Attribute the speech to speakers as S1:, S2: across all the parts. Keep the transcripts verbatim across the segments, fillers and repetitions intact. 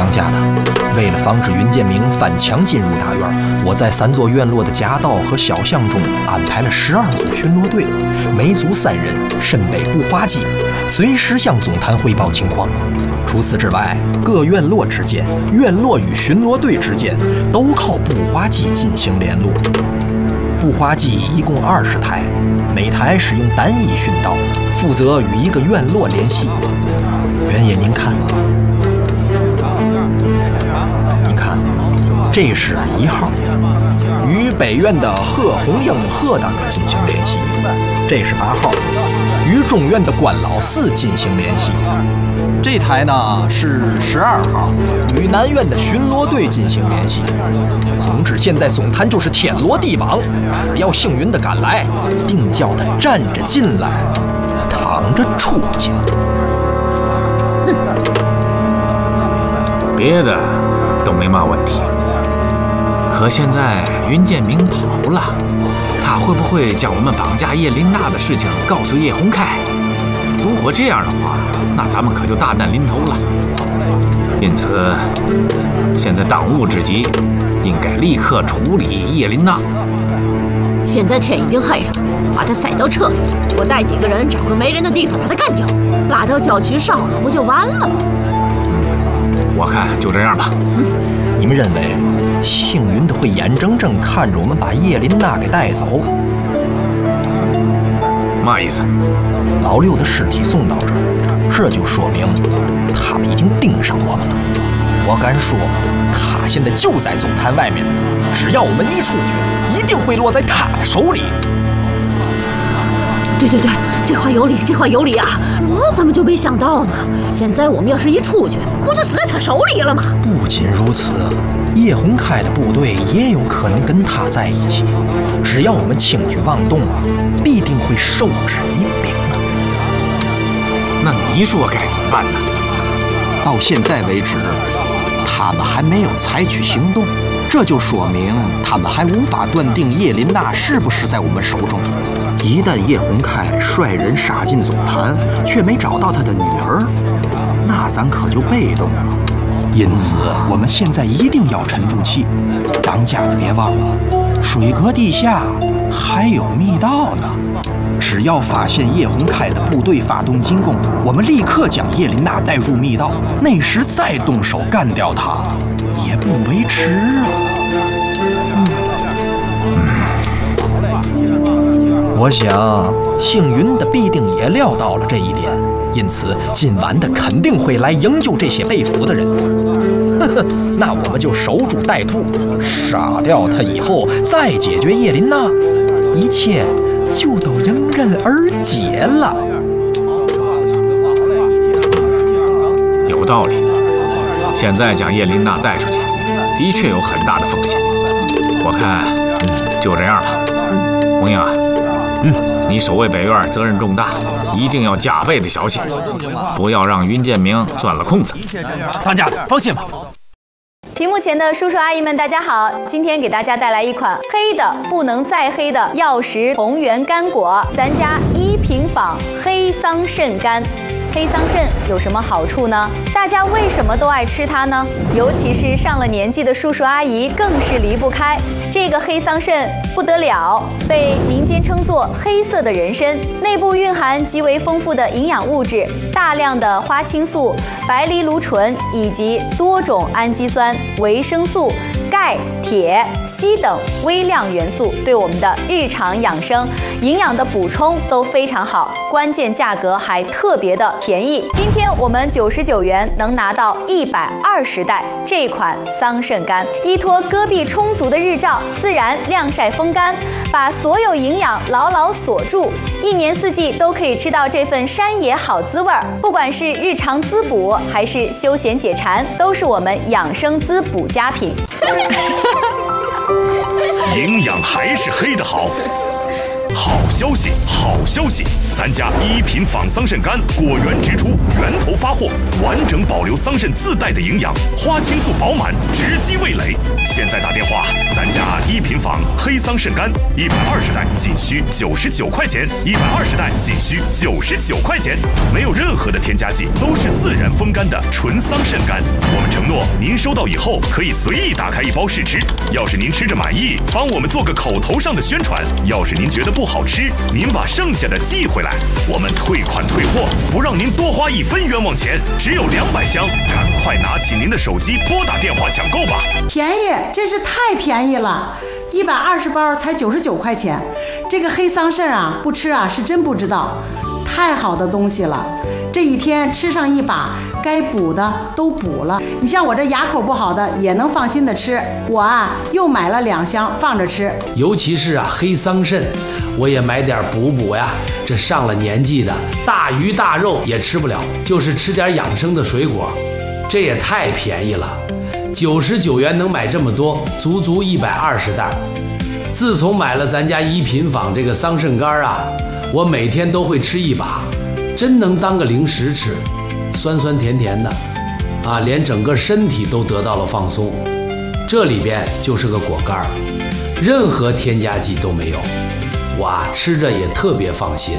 S1: 当家的，为了防止云建明翻墙进入大院，我在三座院落的夹道和小巷中安排了十二组巡逻队，每组三人，身背步话机，随时向总坛汇报情况。除此之外，各院落之间、院落与巡逻队之间都靠步话机进行联络。步话机一共二十台，每台使用单一讯道，负责与一个院落联系。原野，您看，您看，这是一号，与北院的贺红英贺大哥进行联系；这是八号，与中院的关老四进行联系。这台呢是十二号，与南院的巡逻队进行联系。总之，现在总坛就是天罗地网，只要幸运的赶来，定叫他站着进来，躺着出去。
S2: 哼，别的都没嘛问题，可现在云建明跑了，他会不会将我们绑架叶琳娜的事情告诉叶洪开？如果这样的话，那咱们可就大难临头了。因此，现在当务之急，应该立刻处理叶琳娜。
S3: 现在天已经黑了，把他塞到车里，我带几个人找个没人的地方把他干掉，拉到郊区烧了，不就完了吗？
S2: 嗯，我看就这样吧。
S1: 嗯，你们认为幸运的会眼睁睁看着我们把叶琳娜给带走？
S2: 嘛意思？
S1: 老六的尸体送到这儿，这就说明他们已经盯上我们了。我敢说，他现在就在总坛外面，只要我们一出去，一定会落在他的手里。
S3: 对对对，这话有理，这话有理啊！我怎么就没想到呢？现在我们要是一出去，不就死在他手里了吗？
S1: 不仅如此，叶洪开的部队也有可能跟他在一起。只要我们轻举妄动，必定会受之以柄啊！
S2: 那你说该怎么办呢？
S1: 到现在为止，他们还没有采取行动，这就说明他们还无法断定叶琳娜是不是在我们手中。一旦叶洪开率人杀进总坛，却没找到他的女儿，那咱可就被动了。因此，我们现在一定要沉住气。当家的别忘了，水阁地下还有密道呢。只要发现叶洪开的部队发动进攻，我们立刻将叶琳娜带入密道，那时再动手干掉她，也不为迟啊。嗯嗯，我想幸运的必定也料到了这一点，因此今晚的肯定会来营救这些被俘的人。呵呵，那我们就守株待兔，杀掉他以后再解决叶琳娜，一切就都迎刃而解了。
S2: 有道理，现在将叶琳娜带出去，的确有很大的风险。我看，嗯，就这样吧。红英啊，嗯，你守卫北院责任重大，一定要加倍的小心，不要让云建明钻了空子。
S4: 当家的放心吧。
S5: 屏幕前的叔叔阿姨们，大家好！今天给大家带来一款黑的不能再黑的药食同源干果，咱家一品坊黑桑葚干。黑桑葚有什么好处呢？大家为什么都爱吃它呢？尤其是上了年纪的叔叔阿姨更是离不开。这个黑桑葚不得了，被民间称作黑色的人参，内部蕴含极为丰富的营养物质，大量的花青素、白藜芦醇以及多种氨基酸、维生素、钙、铁、硒等微量元素，对我们的日常养生、营养的补充都非常好，关键价格还特别的便宜。今天我们九十九元能拿到一百二十袋这款桑葚干，依托戈壁充足的日照，自然晾晒风干，把所有营养牢牢锁住，一年四季都可以吃到这份山野好滋味儿。不管是日常滋补还是休闲解馋，都是我们养生滋补佳品。
S6: 营养还是黑的好， 好消息，好消息！咱家一品仿桑葚干果园直出，源头发货，完整保留桑葚自带的营养，花青素饱满，直击味蕾。现在打电话，咱家一品仿黑桑葚干一百二十袋仅需九十九块钱，一百二十袋仅需九十九块钱，没有任何的添加剂，都是自然风干的纯桑葚干。我们承诺，您收到以后可以随意打开一包试吃，要是您吃着满意，帮我们做个口头上的宣传；要是您觉得不好吃，您把剩下的寄回来，我们退款退货，不让您多花一分冤枉钱。只有两百箱，赶快拿起您的手机拨打电话抢购吧！
S7: 便宜，真是太便宜了，一百二十包才九十九块钱。这个黑桑葚啊，不吃啊是真不知道，太好的东西了。这一天吃上一把，该补的都补了。你像我这牙口不好的也能放心的吃，我啊又买了两箱放着吃。
S8: 尤其是啊黑桑葚，我也买点补补呀。这上了年纪的，大鱼大肉也吃不了，就是吃点养生的水果，这也太便宜了，九十九元能买这么多，足足一百二十袋。自从买了咱家一品坊这个桑葚干啊，我每天都会吃一把，真能当个零食吃，酸酸甜甜的啊，连整个身体都得到了放松。这里边就是个果干，任何添加剂都没有，哇，吃着也特别放心。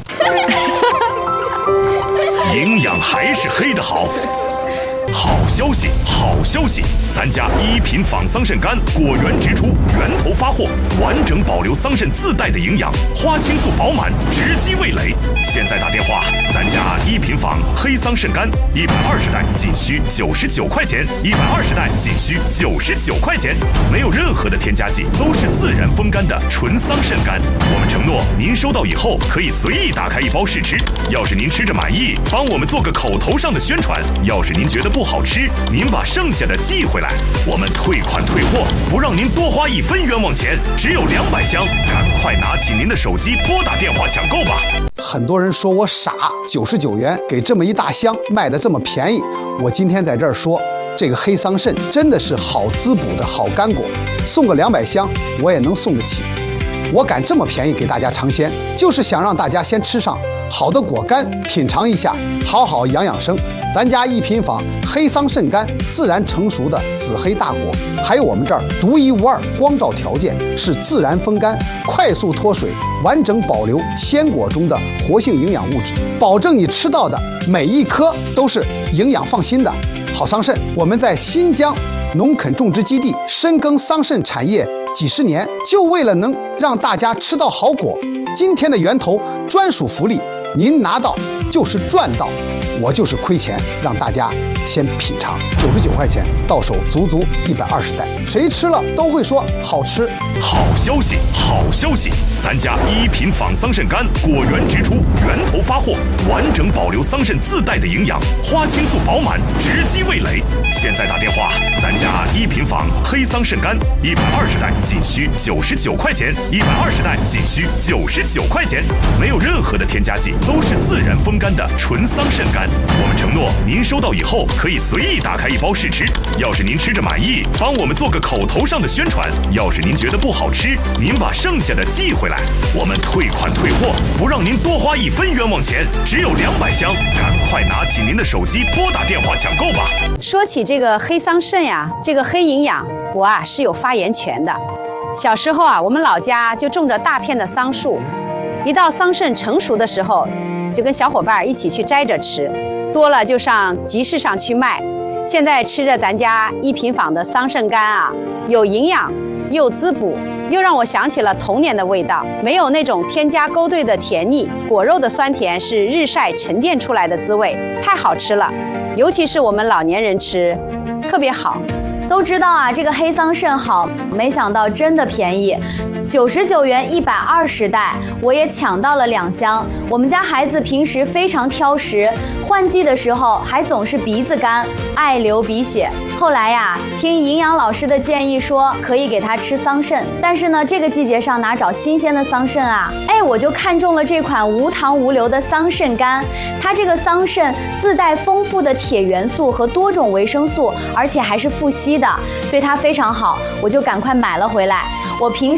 S6: 营养还是黑的好。好消息，好消息！咱家一品仿桑葚干果园直出，源头发货，完整保留桑葚自带的营养，花青素饱满，直击味蕾。现在打电话，咱家一品仿黑桑葚干一百二十袋仅需九十九块钱，一百二十袋仅需九十九块钱，没有任何的添加剂，都是自然风干的纯桑葚干。我们承诺，您收到以后可以随意打开一包试吃，要是您吃着满意，帮我们做个口头上的宣传；要是您觉得不好吃，您把剩下的寄回来，我们退款退货，不让您多花一分冤枉钱。只有两百箱，赶快拿起您的手机拨打电话抢购吧。
S9: 很多人说我傻，九十九元给这么一大箱卖的这么便宜。我今天在这儿说，这个黑桑葚真的是好滋补的好干果，送个两百箱我也能送得起。我敢这么便宜给大家尝鲜，就是想让大家先吃上好的果干，品尝一下，好好养养生。咱家一品坊黑桑葚干自然成熟的紫黑大果，还有我们这儿独一无二光照条件，是自然风干，快速脱水，完整保留鲜果中的活性营养物质，保证你吃到的每一颗都是营养放心的好桑葚。我们在新疆农垦种植基地深耕桑葚产业几十年，就为了能让大家吃到好果。今天的源头专属福利，您拿到就是赚到，我就是亏钱让大家先品尝。九十九块钱到手足足一百二十袋，谁吃了都会说好吃。
S6: 好消息，好消息！咱家一品仿桑葚干果园直出，源头发货，完整保留桑葚自带的营养，花青素饱满，直击味蕾。现在打电话，咱家一品仿黑桑葚干一百二十袋仅需九十九块钱，一百二十袋仅需九十九块钱，没有任何的添加剂，都是自然风干的纯桑葚干。我们承诺，您收到以后可以随意打开一包试吃，要是您吃着满意，帮我们做个口头上的宣传；要是您觉得不好吃，您把剩下的寄回来，我们退款退货，不让您多花一分冤枉钱。只有两百箱，赶快拿起您的手机拨打电话抢购吧。
S10: 说起这个黑桑葚呀，这个黑营养，我啊是有发言权的。小时候啊，我们老家就种着大片的桑树，一到桑葚成熟的时候，就跟小伙伴一起去摘着吃，多了就上集市上去卖。现在吃着咱家一品坊的桑葚干啊，有营养又滋补，又让我想起了童年的味道，没有那种添加勾兑的甜腻，果肉的酸甜是日晒沉淀出来的滋味，太好吃了。尤其是我们老年人吃，特别好。
S5: 都知道啊，这个黑桑葚好，没想到真的便宜，九十九元一百二十袋，我也抢到了两箱。我们家孩子平时非常挑食，换季的时候还总是鼻子干，爱流鼻血。后来呀，听营养老师的建议说可以给他吃桑葚，但是呢，这个季节上哪找新鲜的桑葚啊？哎，我就看中了这款无糖无硫的桑葚干，它这个桑葚自带丰富的铁元素和多种维生素，而且还是富硒的，对它非常好，我就赶快买了回来。我平时给它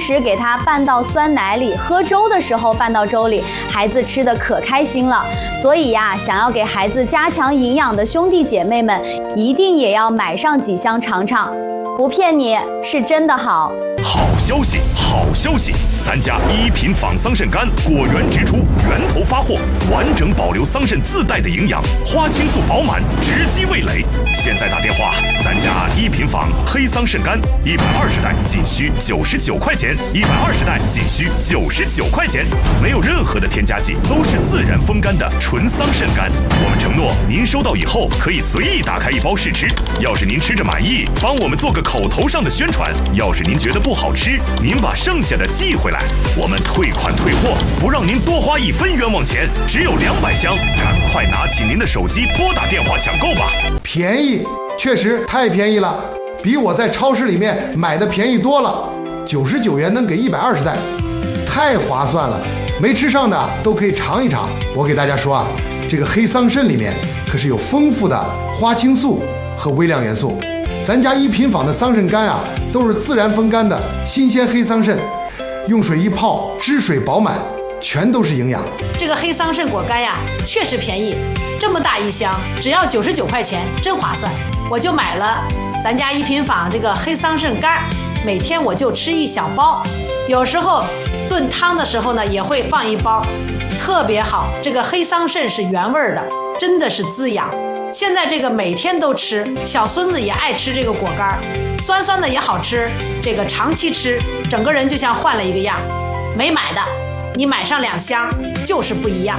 S5: 它拌到酸奶里，喝粥的时候拌到粥里，孩子吃的可开心了。所以呀，想要给孩子加强营养的兄弟姐妹们，一定也要买上几箱尝尝。不骗你，是真的好。
S6: 好消息，好消息！咱家一品仿桑葚干果园直出，源头发货，完整保留桑葚自带的营养，花青素饱满，直击味蕾。现在打电话，咱家一品仿黑桑葚干一百二十袋仅需九十九块钱，一百二十袋仅需九十九块钱，没有任何的添加剂，都是自然风干的纯桑葚干。我们承诺，您收到以后可以随意打开一包试吃。要是您吃着满意，帮我们做个口头上的宣传；要是您觉得不好吃，您把剩下的寄回来，我们退款退货，不让您多花一分冤枉钱。只有两百箱，赶快拿起您的手机拨打电话抢购吧！
S11: 便宜，确实太便宜了，比我在超市里面买的便宜多了。九十九元能给一百二十袋，太划算了。没吃上的都可以尝一尝。我给大家说啊，这个黑桑葚里面可是有丰富的花青素和微量元素。咱家一品坊的桑葚干啊，都是自然风干的新鲜黑桑葚，用水一泡，汁水饱满，全都是营养。
S7: 这个黑桑葚果干呀，确实便宜，这么大一箱，只要九十九块钱，真划算。我就买了咱家一品坊这个黑桑葚干，每天我就吃一小包，有时候炖汤的时候呢，也会放一包，特别好。这个黑桑葚是原味的，真的是滋养。现在这个每天都吃，小孙子也爱吃这个果干，酸酸的也好吃，这个长期吃，整个人就像换了一个样。没买的，你买上两箱就是不一样。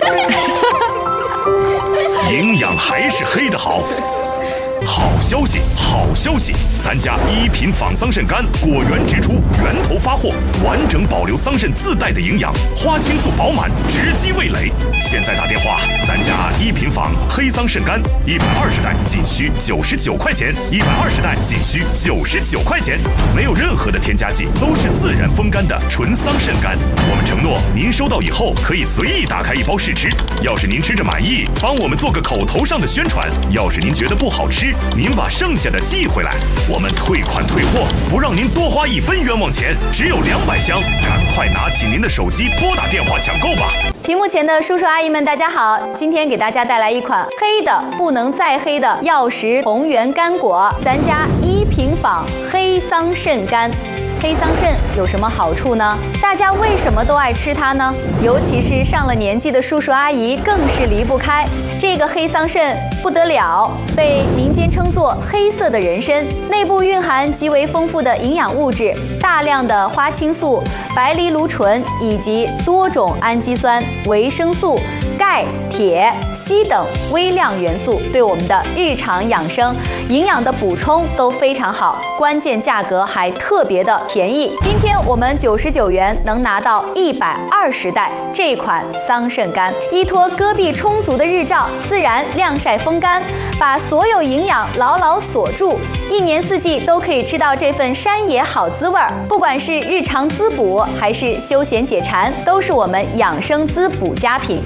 S6: 营养还是黑的好。好消息，好消息！咱家一品仿桑葚干果园直出，源头发货，完整保留桑葚自带的营养，花青素饱满，直击味蕾。现在打电话，咱家一品仿黑桑葚干一百二十袋仅需九十九块钱，一百二十袋仅需九十九块钱，没有任何的添加剂，都是自然风干的纯桑葚干。我们承诺，您收到以后可以随意打开一包试吃。要是您吃着满意，帮我们做个口头上的宣传；要是您觉得不好吃，您把剩下的寄回来，我们退款退货，不让您多花一分冤枉钱。只有两百箱，赶快拿起您的手机拨打电话抢购吧！
S5: 屏幕前的叔叔阿姨们，大家好！今天给大家带来一款黑的不能再黑的药食同源干果，咱家一品坊黑桑葚干。黑桑葚有什么好处呢？大家为什么都爱吃它呢？尤其是上了年纪的叔叔阿姨更是离不开。这个黑桑葚不得了，被民间称作黑色的人参，内部蕴含极为丰富的营养物质，大量的花青素、白藜芦醇以及多种氨基酸、维生素、钙、铁、硒等微量元素，对我们的日常养生、营养的补充都非常好，关键价格还特别的便宜。今天我们九十九元能拿到一百二十袋这款桑葚干，依托戈壁充足的日照，自然晾晒风干，把所有营养牢牢锁住，一年四季都可以吃到这份山野好滋味儿。不管是日常滋补还是休闲解馋，都是我们养生滋补佳品。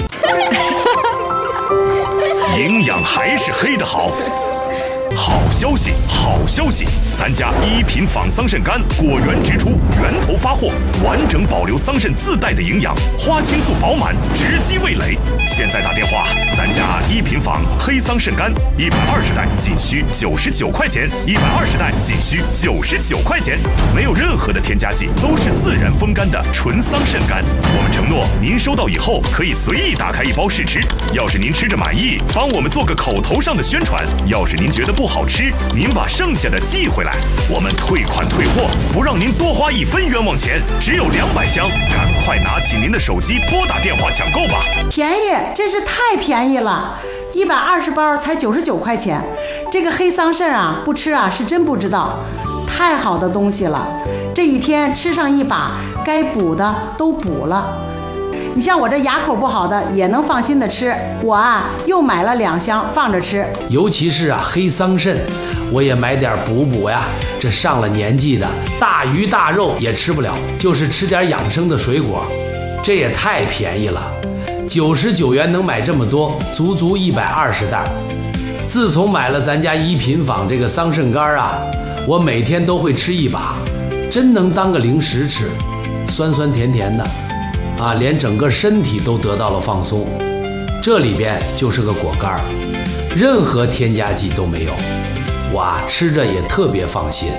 S6: 营养还是黑的好。好消息，好消息！咱家一品仿桑葚干果园直出，源头发货，完整保留桑葚自带的营养，花青素饱满，直击味蕾。现在打电话，咱家一品仿黑桑葚干一百二十袋仅需九十九块钱，一百二十袋仅需九十九块钱，没有任何的添加剂，都是自然风干的纯桑葚干。我们承诺，您收到以后可以随意打开一包试吃。要是您吃着满意，帮我们做个口头上的宣传；要是您觉得不好吃，您把剩下的寄回来，我们退款退货，不让您多花一分冤枉钱。只有两百箱，赶快拿起您的手机拨打电话抢购吧！
S7: 便宜，真是太便宜了，一百二十包才九十九块钱。这个黑桑葚啊，不吃啊是真不知道，太好的东西了。这一天吃上一把，该补的都补了。你像我这牙口不好的也能放心的吃，我啊又买了两箱放着吃。
S8: 尤其是啊黑桑葚，我也买点补补呀。这上了年纪的大鱼大肉也吃不了，就是吃点养生的水果，这也太便宜了。九十九元能买这么多，足足一百二十袋。自从买了咱家一品坊这个桑葚干啊，我每天都会吃一把，真能当个零食吃。 酸酸甜甜的，啊，连整个身体都得到了放松。这里边就是个果干儿，任何添加剂都没有，哇，吃着也特别放心。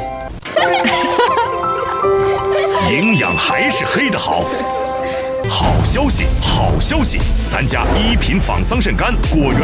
S6: 营养还是黑的好。好消息，好消息！咱家一品仿桑葚干果园